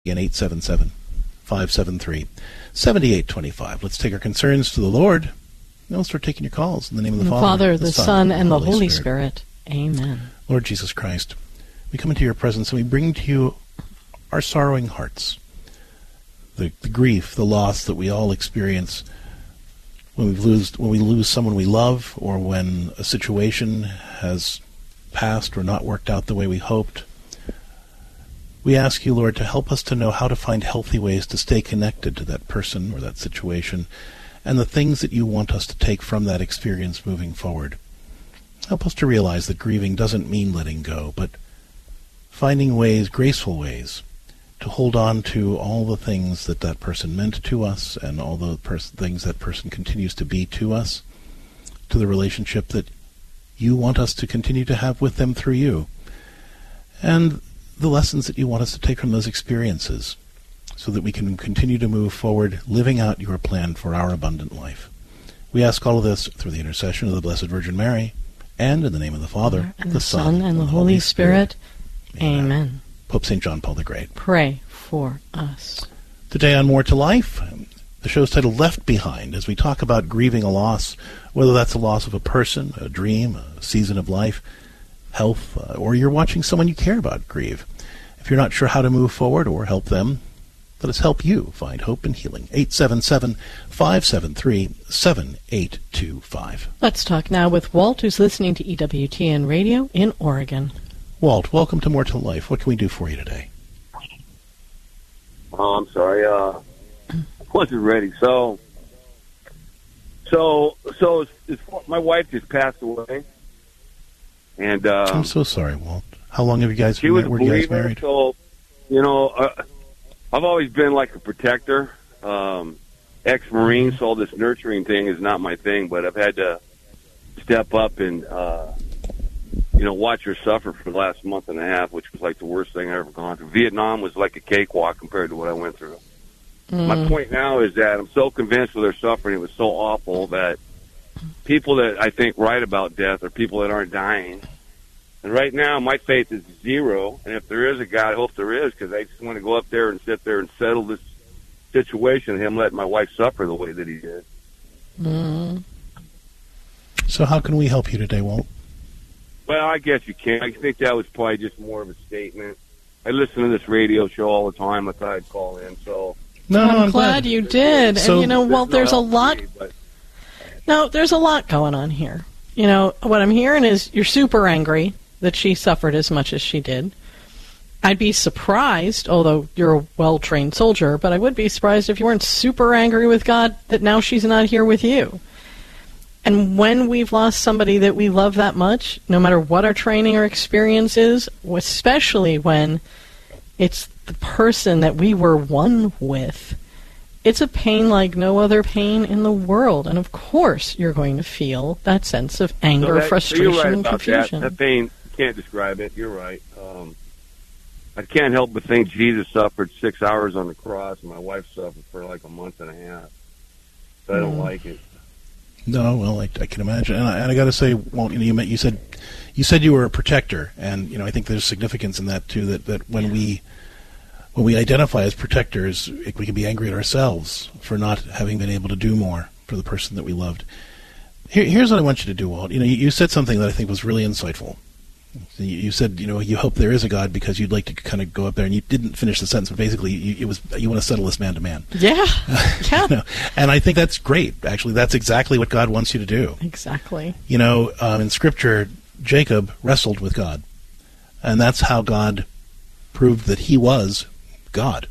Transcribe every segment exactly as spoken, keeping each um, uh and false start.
Again, eight seven seven, five seven three, seven eight two five. Let's take our concerns to the Lord. And we'll start taking your calls in the name of the, the Father, Father, the, the Son, Son, and the Holy, Holy Spirit. Spirit. Amen. Lord Jesus Christ, we come into your presence and we bring to you our sorrowing hearts, the, the grief, the loss that we all experience when we lose when we lose someone we love, or when a situation has passed or not worked out the way we hoped. We ask you, Lord, to help us to know how to find healthy ways to stay connected to that person or that situation and the things that you want us to take from that experience moving forward. Help us to realize that grieving doesn't mean letting go, but finding ways, graceful ways, to hold on to all the things that that person meant to us and all the pers- things that person continues to be to us, to the relationship that you want us to continue to have with them through you, and the lessons that you want us to take from those experiences so that we can continue to move forward, living out your plan for our abundant life. We ask all of this through the intercession of the Blessed Virgin Mary, and in the name of the Father, and the, the Son, and, and the Holy Spirit. Spirit. Amen. Amen. Pope Saint John Paul the Great. Pray for us. Today on More to Life, the show's titled Left Behind, as we talk about grieving a loss, whether that's a loss of a person, a dream, a season of life, health, uh, or you're watching someone you care about grieve. If you're not sure how to move forward or help them, let us help you find hope and healing. eight seven seven, five seven three, seven eight two five. Let's talk now with Walt, who's listening to E W T N Radio in Oregon. Walt, welcome to More to Life. What can we do for you today? Oh, I'm sorry. Uh, I wasn't ready. So, so, so it's, it's, my wife just passed away. And um, I'm so sorry, Walt. How long have you guys she been was were a you guys believer, married? So, you know, uh, I've always been like a protector. Um, ex-Marine, so all this nurturing thing is not my thing, but I've had to step up and, uh, you know, watch her suffer for the last month and a half, which was like the worst thing I've ever gone through. Vietnam was like a cakewalk compared to what I went through. Mm. My point now is that I'm so convinced with her suffering, it was so awful that people that I think write about death are people that aren't dying. And right now, my faith is zero. And if there is a God, I hope there is, because I just want to go up there and sit there and settle this situation, him letting my wife suffer the way that he did. Mm. So how can we help you today, Walt? Well, I guess you can. I think that was probably just more of a statement. I listen to this radio show all the time. I thought I'd call in. So no, I'm, no, I'm glad, glad you did. So, and, you know, Walt, there's a lot. Me, no, there's a lot going on here. You know, what I'm hearing is you're super angry that she suffered as much as she did. I'd be surprised, although you're a well-trained soldier, but I would be surprised if you weren't super angry with God that now she's not here with you. And when we've lost somebody that we love that much, no matter what our training or experience is, especially when it's the person that we were one with, it's a pain like no other pain in the world. And of course you're going to feel that sense of anger, so that, frustration, so you're right and about confusion. That. that pain, you can't describe it. You're right. Um, I can't help but think Jesus suffered six hours on the cross, and my wife suffered for like a month and a half. So I don't mm. like it. No, well, I, I can imagine, and I, and I got to say, well, you know, you, met, you said you said you were a protector, and you know, I think there's significance in that too. That, that when yeah. we when we identify as protectors, it, we can be angry at ourselves for not having been able to do more for the person that we loved. Here, here's what I want you to do, Walt. You know, you, you said something that I think was really insightful. You, you said, you know, you hope there is a God because you'd like to kind of go up there, and you didn't finish the sentence, but basically, you, it was you want to settle this man to man. Yeah, yeah. You know, and I think that's great. Actually, that's exactly what God wants you to do. Exactly. You know, um, in Scripture, Jacob wrestled with God, and that's how God proved that he was God.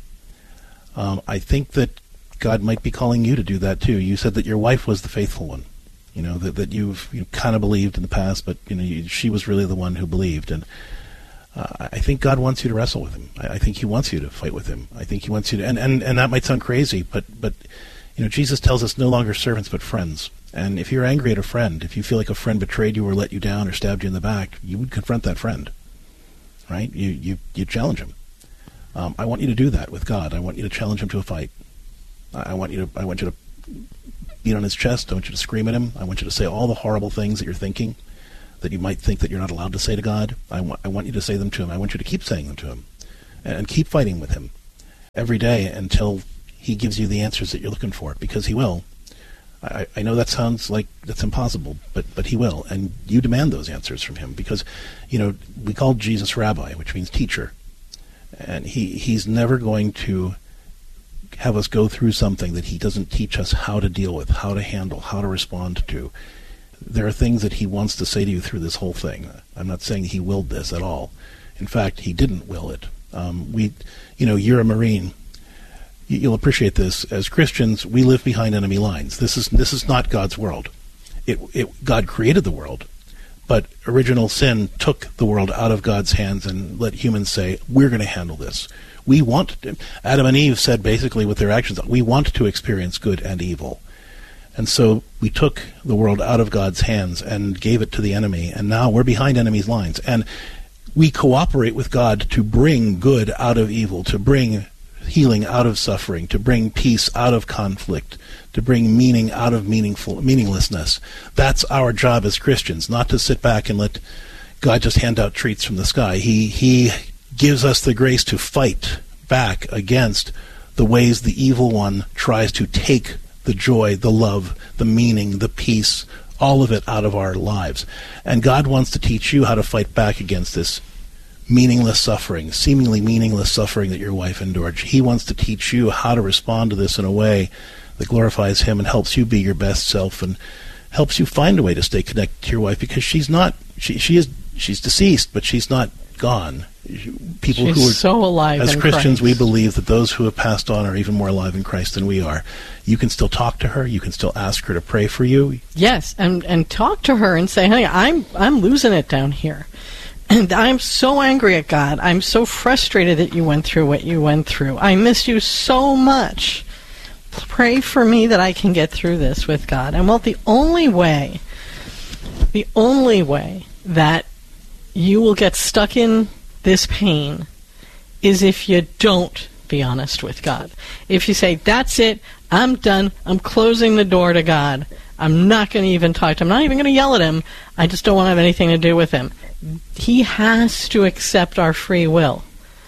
Um, I think that God might be calling you to do that too. You said that your wife was the faithful one. You know, that that you've you kind of believed in the past, but you know you, she was really the one who believed. And uh, I think God wants you to wrestle with him. I, I think he wants you to fight with him. I think he wants you to, and, and, and that might sound crazy, but, but you know, Jesus tells us no longer servants but friends. And if you're angry at a friend, if you feel like a friend betrayed you or let you down or stabbed you in the back, you would confront that friend, right? You you, you challenge him. Um, I want you to do that with God. I want you to challenge him to a fight. I, I want you to I want you to beat on his chest. I want you to scream at him. I want you to say all the horrible things that you're thinking, that you might think that you're not allowed to say to God. I want, I want you to say them to him. I want you to keep saying them to him, and, and keep fighting with him. every day until he gives you the answers that you're looking for, because he will. I, I know that sounds like that's impossible, but, but he will. And you demand those answers from him because, you know, we call Jesus Rabbi, which means teacher. And he, he's never going to have us go through something that he doesn't teach us how to deal with, how to handle, how to respond to. There are things that he wants to say to you through this whole thing. I'm not saying he willed this at all. In fact, he didn't will it. Um, we, you know, you're a Marine. You'll appreciate this. As Christians, we live behind enemy lines. This is this is not God's world. It, it God created the world, but original sin took the world out of God's hands and let humans say, we're going to handle this. We want to. Adam and Eve said basically with their actions, we want to experience good and evil. And so we took the world out of God's hands and gave it to the enemy, and now we're behind enemy's lines. And we cooperate with God to bring good out of evil, to bring healing out of suffering, to bring peace out of conflict, to bring meaning out of meaningful meaninglessness. That's our job as Christians, not to sit back and let God just hand out treats from the sky. He he gives us the grace to fight back against the ways the evil one tries to take the joy, the love, the meaning, the peace, all of it out of our lives. And God wants to teach you how to fight back against this meaningless suffering, seemingly meaningless suffering that your wife endured. He wants to teach you how to respond to this in a way that glorifies him and helps you be your best self and helps you find a way to stay connected to your wife, because she's not, she, she is, she's deceased, but she's not gone. People she's who are so alive as in Christians, Christ. we believe that those who have passed on are even more alive in Christ than we are. You can still talk to her. You can still ask her to pray for you. Yes, and and talk to her and say, "Hey, I'm I'm losing it down here, and I'm so angry at God. I'm so frustrated that you went through what you went through. I miss you so much. Pray for me that I can get through this with God." And well, the only way, the only way that you will get stuck in this pain is if you don't be honest with God. If you say, that's it, I'm done, I'm closing the door to God, I'm not going to even talk to him, I'm not even going to yell at him, I just don't want to have anything to do with him. He has to accept our free will.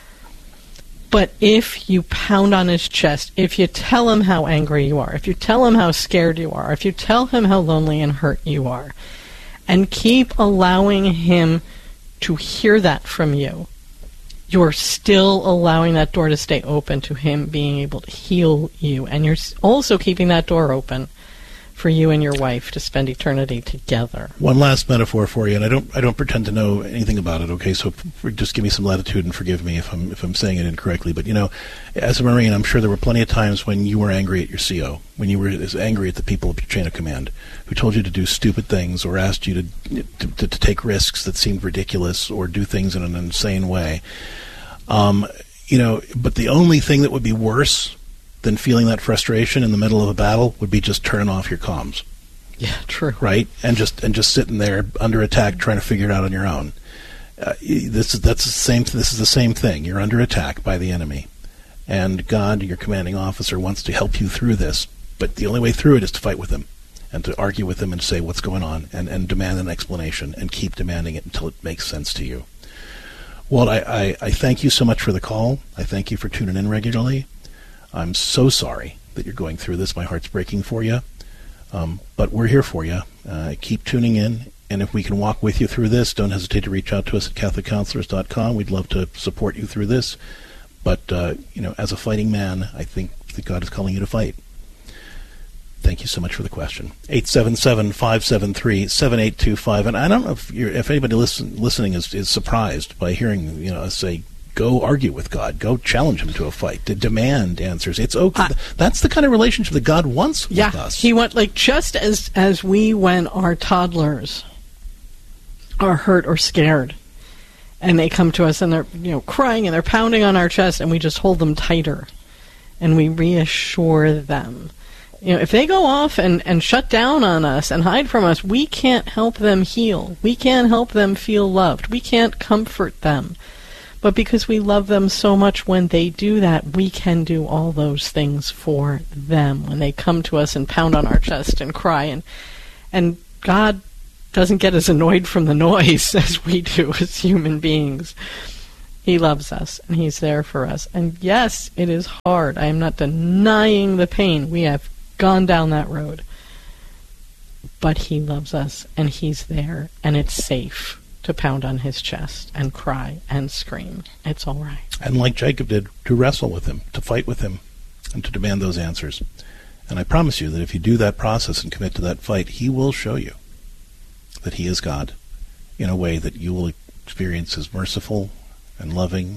But if you pound on his chest, if you tell him how angry you are, if you tell him how scared you are, if you tell him how lonely and hurt you are, and keep allowing him to hear that from you, you're still allowing that door to stay open to him being able to heal you. And you're also keeping that door open for you and your wife to spend eternity together. One last metaphor for you, and I don't I don't pretend to know anything about it, okay, so for, just give me some latitude and forgive me if I'm if I'm saying it incorrectly. But, you know, as a Marine, I'm sure there were plenty of times when you were angry at your C O, when you were as angry at the people of your chain of command, who told you to do stupid things or asked you to to, to, to take risks that seemed ridiculous or do things in an insane way. Um, you know, but the only thing that would be worse than feeling that frustration in the middle of a battle would be just turning off your comms. Yeah, true. Right? And just and just sitting there under attack trying to figure it out on your own. Uh, this is that's the same this is the same thing. You're under attack by the enemy. And God, your commanding officer, wants to help you through this, but the only way through it is to fight with him and to argue with him and say what's going on and, and demand an explanation and keep demanding it until it makes sense to you. Well, I, I, I thank you so much for the call. I thank you for tuning in regularly. I'm so sorry that you're going through this. My heart's breaking for you. Um, but we're here for you. Uh, keep tuning in. And if we can walk with you through this, don't hesitate to reach out to us at catholic counselors dot com. We'd love to support you through this. But, uh, you know, as a fighting man, I think that God is calling you to fight. Thank you so much for the question. eight seven seven, five seven three, seven eight two five. And I don't know if you're, if anybody listen, listening is, is surprised by hearing, you know, us say, go argue with God. Go challenge him to a fight. To demand answers. It's okay. Uh, That's the kind of relationship that God wants yeah, with us. He want like just as as we when our toddlers are hurt or scared, and they come to us and they're you know crying and they're pounding on our chest, and we just hold them tighter, and we reassure them. You know, if they go off and, and shut down on us and hide from us, we can't help them heal. We can't help them feel loved. We can't comfort them. But because we love them so much, when they do that, we can do all those things for them. When they come to us and pound on our chest and cry, and and God doesn't get as annoyed from the noise as we do as human beings. He loves us, and he's there for us. And yes, it is hard. I am not denying the pain. We have gone down that road. But he loves us, and he's there, and it's safe to pound on his chest and cry and scream. It's all right. And like Jacob did, to wrestle with him, to fight with him, and to demand those answers. And I promise you that if you do that process and commit to that fight, he will show you that he is God in a way that you will experience as merciful and loving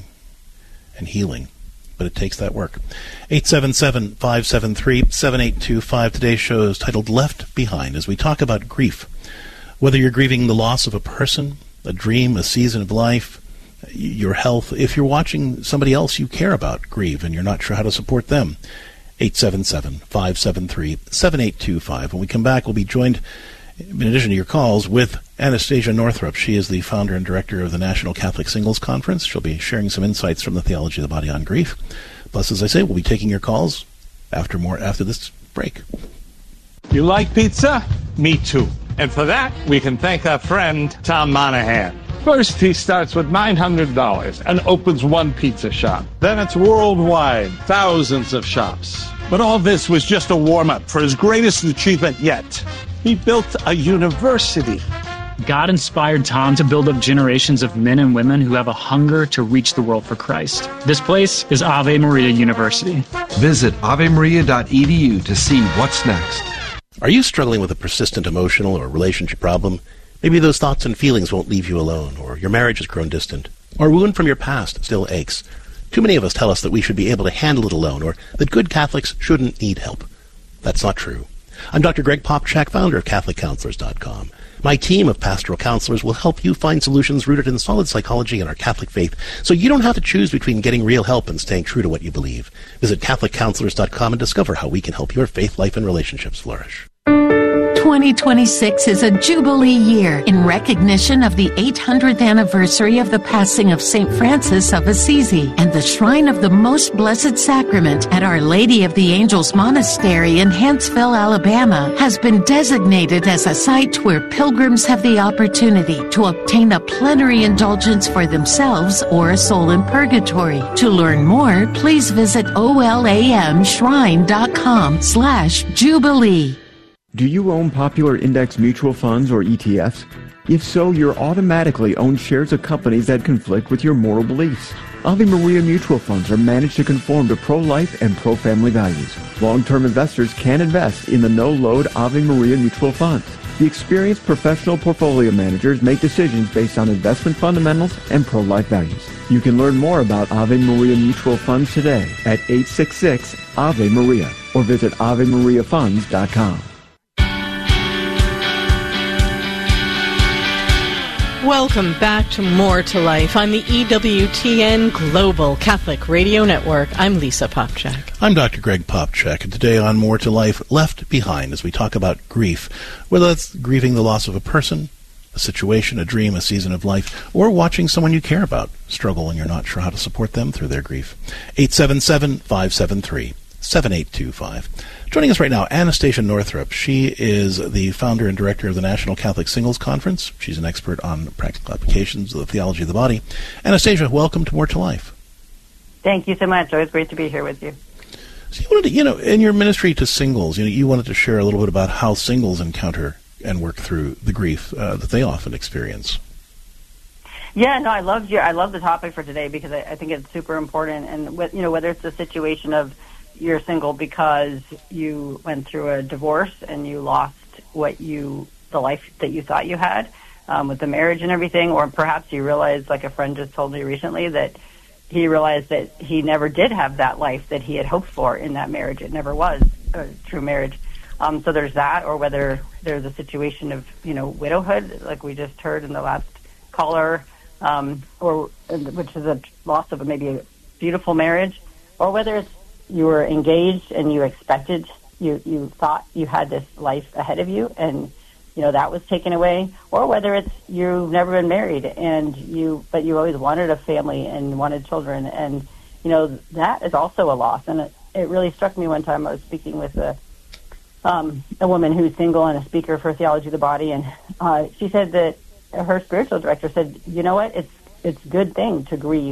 and healing. But it takes that work. eight seven seven, five seven three, seven eight two five. Today's show is titled Left Behind, as we talk about grief. Whether you're grieving the loss of a person, a dream, a season of life, your health, if you're watching somebody else you care about grieve and you're not sure how to support them, eight seven seven, five seven three, seven eight two five. When we come back, we'll be joined, in addition to your calls, with Anastasia Northrup. She is the founder and director of the National Catholic Singles Conference. She'll be sharing some insights from the Theology of the Body on grief. Plus, as I say, we'll be taking your calls after more after this break. You like pizza? Me too. And for that, we can thank our friend Tom Monahan. First, he starts with nine hundred dollars and opens one pizza shop. Then it's worldwide, thousands of shops. But all this was just a warm-up for his greatest achievement yet. He built a university. God inspired Tom to build up generations of men and women who have a hunger to reach the world for Christ. This place is Ave Maria University. Visit ave maria dot e d u to see what's next. Are you struggling with a persistent emotional or relationship problem? Maybe those thoughts and feelings won't leave you alone, or your marriage has grown distant, or a wound from your past still aches. Too many of us tell us that we should be able to handle it alone, or that good Catholics shouldn't need help. That's not true. I'm Doctor Greg Popchak, founder of Catholic Counselors dot com. My team of pastoral counselors will help you find solutions rooted in solid psychology and our Catholic faith, so you don't have to choose between getting real help and staying true to what you believe. Visit Catholic Counselors dot com and discover how we can help your faith life and relationships flourish. twenty twenty-six is a Jubilee year in recognition of the eight hundredth anniversary of the passing of Saint Francis of Assisi, and the Shrine of the Most Blessed Sacrament at Our Lady of the Angels Monastery in Huntsville, Alabama, has been designated as a site where pilgrims have the opportunity to obtain a plenary indulgence for themselves or a soul in purgatory. To learn more, please visit olamshrine.com slash Jubilee. Do you own popular index mutual funds or E T Fs? If so, you're automatically owned shares of companies that conflict with your moral beliefs. Ave Maria mutual funds are managed to conform to pro-life and pro-family values. Long-term investors can invest in the no-load Ave Maria mutual funds. The experienced professional portfolio managers make decisions based on investment fundamentals and pro-life values. You can learn more about Ave Maria mutual funds today at eight six six, A V E Maria or visit ave maria funds dot com. Welcome back to More to Life on the E W T N Global Catholic Radio Network. I'm Lisa Popchak. I'm Doctor Greg Popchak, and today on More to Life, Left Behind, as we talk about grief, whether that's grieving the loss of a person, a situation, a dream, a season of life, or watching someone you care about struggle and you're not sure how to support them through their grief. eight seven seven, five seven three, seven eight two five. Joining us right now, Anastasia Northrup. She is the founder and director of the National Catholic Singles Conference. She's an expert on practical applications of the theology of the body. Anastasia, welcome to More to Life. Thank you so much. Always great to be here with you. So you wanted to, you know, in your ministry to singles, you know, you wanted to share a little bit about how singles encounter and work through the grief uh, that they often experience. Yeah, no, I love your, I love the topic for today because I, I think it's super important. And you know, whether it's a situation of you're single because you went through a divorce and you lost what you, the life that you thought you had um, with the marriage and everything, or perhaps you realized, like a friend just told me recently, that he realized that he never did have that life that he had hoped for in that marriage. It never was a true marriage. Um, so there's that, or whether there's a situation of, you know, widowhood, like we just heard in the last caller, um, or which is a loss of maybe a beautiful marriage, or whether it's you were engaged and you expected, you, you thought you had this life ahead of you and, you know, that was taken away, or whether it's you've never been married and you, but you always wanted a family and wanted children. And, you know, that is also a loss. And it, it really struck me one time I was speaking with a, um, a woman who's single and a speaker for Theology of the Body. And uh, she said that her spiritual director said, you know what, it's, it's a good thing to grieve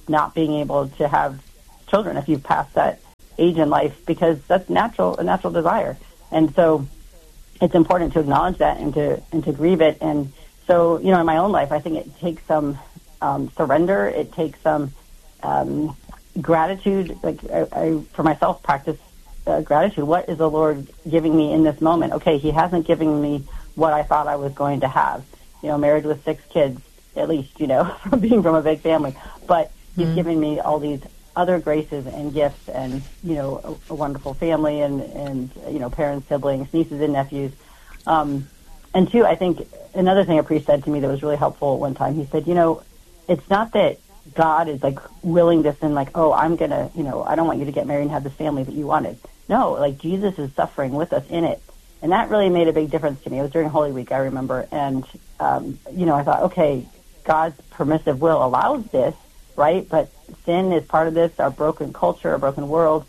not being able to have children if you've passed that age in life, because that's natural, a natural desire. And so it's important to acknowledge that and to and to grieve it. And so, you know, in my own life, I think it takes some um, surrender. It takes some um, gratitude. Like I, I, for myself, practice uh, gratitude. What is the Lord giving me in this moment? Okay, He hasn't given me what I thought I was going to have. You know, married with six kids, at least, you know, from being from a big family. But He's mm-hmm. given me all these other graces and gifts, and, you know, a, a wonderful family, and, and, you know, parents, siblings, nieces and nephews. Um, and two, I think another thing a priest said to me that was really helpful one time, he said, you know, it's not that God is like willing this and like, oh, I'm going to, you know, I don't want you to get married and have this family that you wanted. No, like Jesus is suffering with us in it. And that really made a big difference to me. It was during Holy Week, I remember. And, um, you know, I thought, okay, God's permissive will allows this, right? But sin is part of this, our broken culture, our broken world.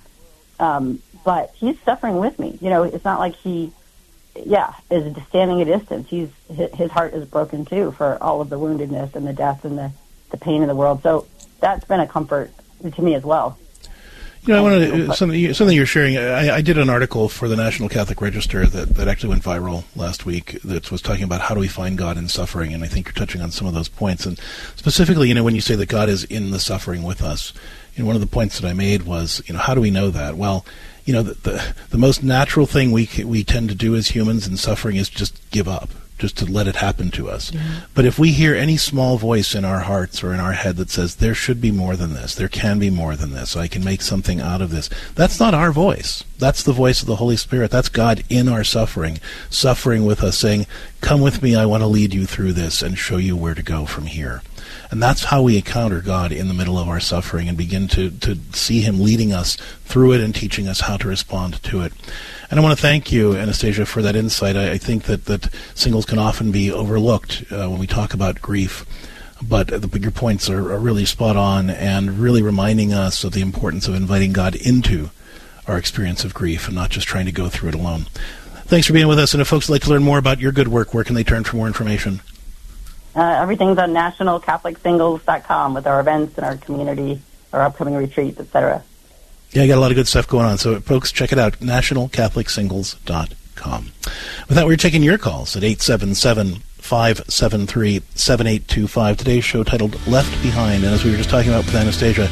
Um, but He's suffering with me. You know, it's not like He, yeah, is standing at a distance. He's His heart is broken too for all of the woundedness and the death and the, the pain in the world. So that's been a comfort to me as well. You know, I wanted to, something, something you're sharing. I, I did an article for the National Catholic Register that, that actually went viral last week that was talking about how do we find God in suffering, and I think you're touching on some of those points. And specifically, you know, when you say that God is in the suffering with us, you know, one of the points that I made was, you know, how do we know that? Well, you know, the the, the most natural thing we we tend to do as humans in suffering is just give up, just to let it happen to us. Yeah. But if we hear any small voice in our hearts or in our head that says, there should be more than this, there can be more than this, I can make something out of this, that's not our voice. That's the voice of the Holy Spirit. That's God in our suffering, suffering with us, saying, come with me, I want to lead you through this and show you where to go from here. And that's how we encounter God in the middle of our suffering and begin to, to see Him leading us through it and teaching us how to respond to it. And I want to thank you, Anastasia, for that insight. I, I think that, that singles can often be overlooked uh, when we talk about grief, but the, your points are, are really spot on and really reminding us of the importance of inviting God into our experience of grief and not just trying to go through it alone. Thanks for being with us, and if folks would like to learn more about your good work, where can they turn for more information? Uh, everything's on national catholic singles dot com with our events and our community, our upcoming retreats, et cetera. Yeah, I got a lot of good stuff going on. So, folks, check it out, national catholic singles dot com. With that, we're taking your calls at eight seven seven, five seven three, seven eight two five. Today's show titled Left Behind. And as we were just talking about with Anastasia,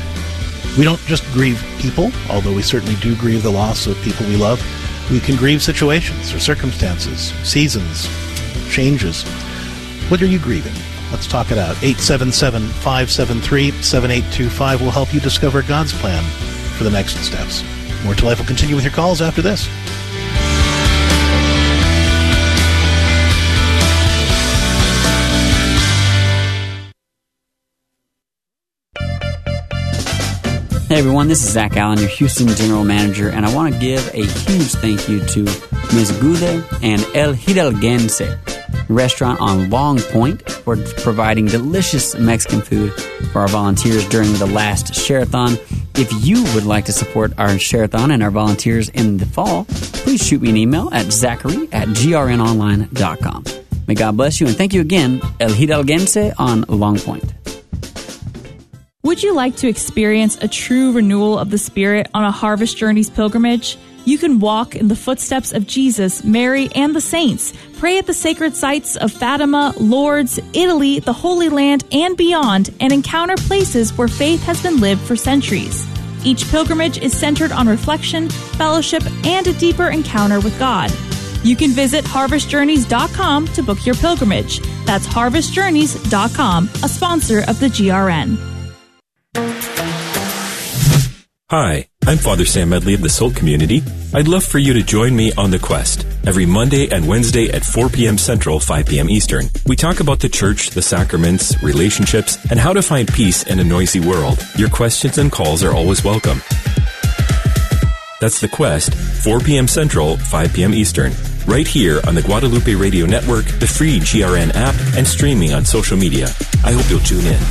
we don't just grieve people, although we certainly do grieve the loss of people we love. We can grieve situations or circumstances, seasons, changes. What are you grieving? Let's talk it out. eight seven seven, five seven three, seven eight two five will help you discover God's plan for the next steps. More to Life will continue with your calls after this. Hey everyone, this is Zach Allen, your Houston General Manager, and I want to give a huge thank you to Miz Gude and El Hidalguense restaurant on Long Point for providing delicious Mexican food for our volunteers during the last Share-a-thon. If you would like to support our Share-a-thon and our volunteers in the fall, please shoot me an email at zachary at g r n online dot com. May God bless you, and thank you again, El Hidalguense on Long Point. Would you like to experience a true renewal of the Spirit on a Harvest Journeys pilgrimage? You can walk in the footsteps of Jesus, Mary, and the saints. Pray at the sacred sites of Fatima, Lourdes, Italy, the Holy Land, and beyond, and encounter places where faith has been lived for centuries. Each pilgrimage is centered on reflection, fellowship, and a deeper encounter with God. You can visit harvest journeys dot com to book your pilgrimage. That's harvest journeys dot com, a sponsor of the G R N. Hi, I'm Father Sam Medley of the Soul Community. I'd love for you to join me on The Quest every Monday and Wednesday at four p.m. Central, five p.m. Eastern. We talk about the church, the sacraments, relationships, and how to find peace in a noisy world. Your questions and calls are always welcome. That's The Quest, four p.m. Central, five p.m. Eastern. Right here on the Guadalupe Radio Network, the free G R N app, and streaming on social media. I hope you'll tune in.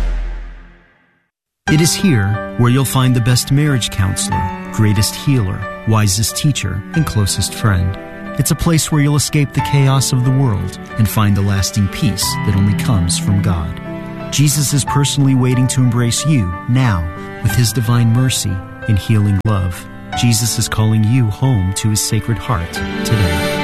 It is here where you'll find the best marriage counselor, greatest healer, wisest teacher, and closest friend. It's a place where you'll escape the chaos of the world and find the lasting peace that only comes from God. Jesus is personally waiting to embrace you now with his divine mercy and healing love. Jesus is calling you home to his Sacred Heart today.